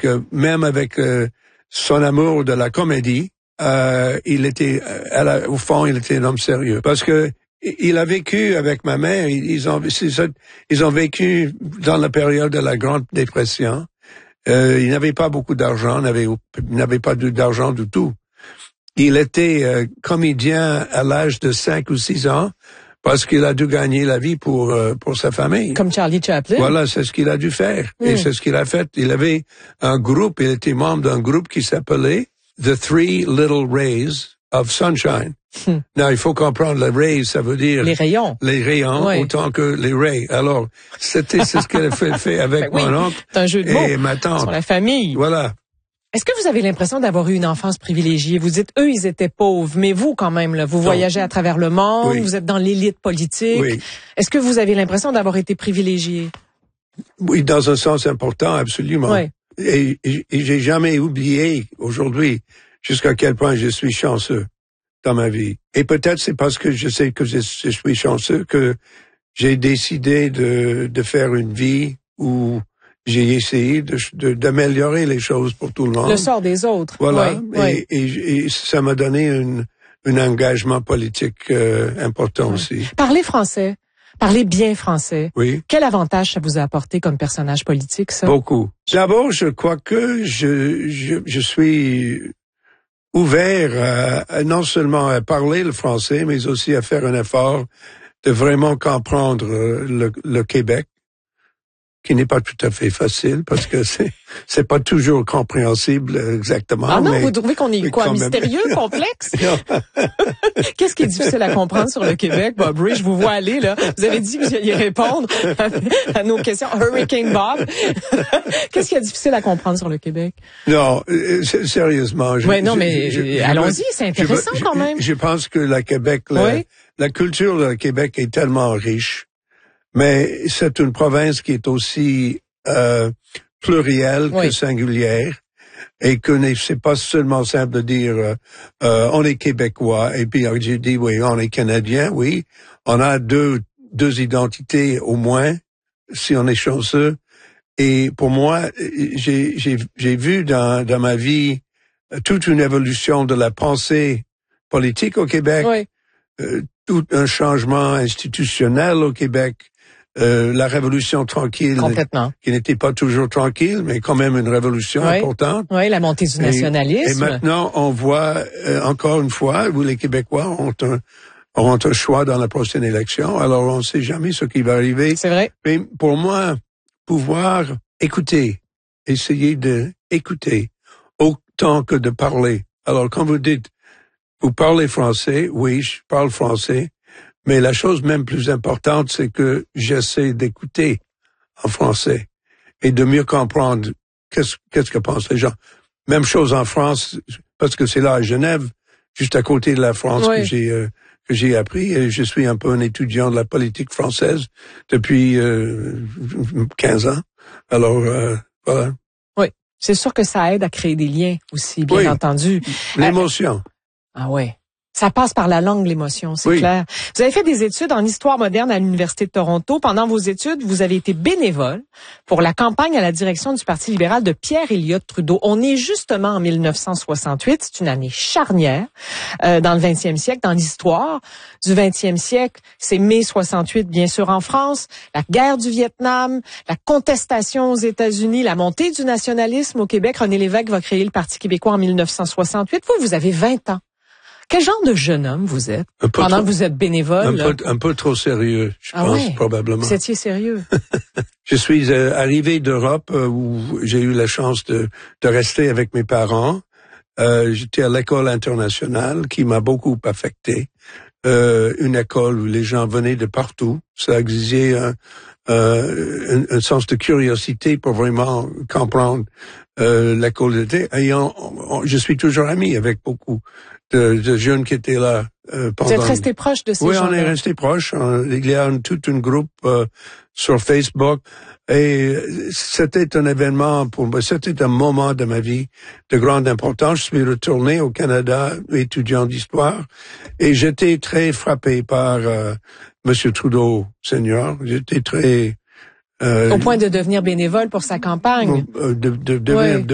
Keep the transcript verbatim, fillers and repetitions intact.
que même avec euh, son amour de la comédie, euh, il était, à la, au fond, il était un homme sérieux. Parce que il a vécu avec ma mère, ils ont, ils ont vécu dans la période de la Grande Dépression. Euh, il n'avait pas beaucoup d'argent, n'avait, n'avait pas d'argent du tout. Il était euh, comédien à l'âge de cinq ou six ans parce qu'il a dû gagner la vie pour euh, pour sa famille. Comme Charlie Chaplin. Voilà, c'est ce qu'il a dû faire. Mm. Et c'est ce qu'il a fait. Il avait un groupe, il était membre d'un groupe qui s'appelait The Three Little Rays of Sunshine. Hmm. Non, il faut comprendre, les rays, ça veut dire... Les rayons. Les rayons, oui. Autant que les rays. Alors, c'était c'est ce qu'elle a fait, fait avec ben mon oui, oncle c'est un jeu de et mots ma tante. Sur la famille. Voilà. Est-ce que vous avez l'impression d'avoir eu une enfance privilégiée? Vous dites, eux, ils étaient pauvres, mais vous, quand même, là, vous non. voyagez à travers le monde, oui. Vous êtes dans l'élite politique. Oui. Est-ce que vous avez l'impression d'avoir été privilégié? Oui, dans un sens important, absolument. Oui. Et, et, et j'ai jamais oublié, aujourd'hui, jusqu'à quel point je suis chanceux dans ma vie. Et peut-être c'est parce que je sais que je, je suis chanceux que j'ai décidé de, de faire une vie où j'ai essayé de, de, d'améliorer les choses pour tout le monde. Le sort des autres. Voilà. Oui, et, oui. Et, et ça m'a donné une, un engagement politique euh, important oui. aussi. Parlez français. Parlez bien français. Oui. Quel avantage ça vous a apporté comme personnage politique, ça? Beaucoup. D'abord, je crois que je, je, je suis ouvert à, à non seulement à parler le français, mais aussi à faire un effort de vraiment comprendre le, le Québec, qui n'est pas tout à fait facile parce que c'est c'est pas toujours compréhensible exactement. Ah non, mais, vous trouvez qu'on est quoi, mystérieux, complexe? Qu'est-ce qui est difficile à comprendre sur le Québec, Bob Ray? Je vous vois aller, là. Vous avez dit que vous alliez répondre à, à nos questions. Hurricane Bob. Qu'est-ce qui est difficile à comprendre sur le Québec? Non, sérieusement. Je, ouais, non, je, mais je, allons-y, c'est intéressant je, quand même. Je, je pense que le Québec, la, oui. la culture du Québec est tellement riche. Mais c'est une province qui est aussi euh, plurielle oui. que singulière et que c'est pas seulement simple de dire euh, euh, on est québécois et puis j'ai dit oui on est canadien, oui on a deux deux identités au moins si on est chanceux. Et pour moi j'ai j'ai j'ai vu dans dans ma vie toute une évolution de la pensée politique au Québec, oui. euh, tout un changement institutionnel au Québec. Euh, la révolution tranquille, qui n'était pas toujours tranquille, mais quand même une révolution oui. importante. Oui, la montée du nationalisme. Et, et maintenant, on voit euh, encore une fois où les Québécois ont un, ont un choix dans la prochaine élection. Alors, on ne sait jamais ce qui va arriver. C'est vrai. Mais pour moi, pouvoir écouter, essayer de écouter autant que de parler. Alors, quand vous dites, vous parlez français, oui, je parle français. Mais la chose même plus importante, c'est que j'essaie d'écouter en français et de mieux comprendre qu'est-ce, qu'est-ce que pensent les gens. Même chose en France, parce que c'est là à Genève, juste à côté de la France oui. que j'ai euh, que j'ai appris. Et je suis un peu un étudiant de la politique française depuis euh, quinze ans. Alors euh, voilà. Oui, c'est sûr que ça aide à créer des liens aussi, bien oui. entendu. L'émotion. Ah ouais. Ça passe par la langue, l'émotion, c'est oui. clair. Vous avez fait des études en histoire moderne à l'Université de Toronto. Pendant vos études, vous avez été bénévole pour la campagne à la direction du Parti libéral de Pierre Elliott Trudeau. On est justement en mille neuf cent soixante-huit. C'est une année charnière euh, dans le vingtième siècle, dans l'histoire du vingtième siècle. C'est mai soixante-huit, bien sûr, en France. La guerre du Vietnam, la contestation aux États-Unis, la montée du nationalisme au Québec. René Lévesque va créer le Parti québécois en mille neuf cent soixante-huit. Vous, vous avez vingt ans. Quel genre de jeune homme vous êtes pendant trop, que vous êtes bénévole? Un peu, un peu trop sérieux, je ah pense, ouais, probablement. Vous étiez sérieux? Je suis euh, arrivé d'Europe euh, où j'ai eu la chance de, de rester avec mes parents. Euh, j'étais à l'école internationale qui m'a beaucoup affecté. Euh, une école où les gens venaient de partout. Ça exigeait un, euh, un, un sens de curiosité pour vraiment comprendre euh, l'école d'été. Et on, on, je suis toujours ami avec beaucoup de, de jeunes qui étaient là. Euh, pendant... Vous êtes resté proche de ces oui, gens-là? Oui, on est resté proche. Il y a un, tout un groupe euh, sur Facebook. Et c'était un événement pour moi, c'était un moment de ma vie de grande importance. Je suis retourné au Canada, étudiant d'histoire, et j'étais très frappé par euh, Monsieur Trudeau, senior. J'étais très... Euh, au point de devenir bénévole pour sa campagne. De, de, de, ouais. de